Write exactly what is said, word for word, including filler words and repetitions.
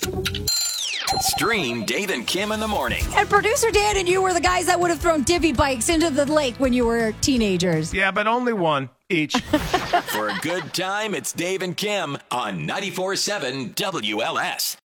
Stream Dave and Kim in the morning. And producer Dan and you were the guys that would have thrown divvy bikes into the lake when you were teenagers. Yeah, but only one each. For a good time, it's Dave and Kim on ninety-four point seven W L S.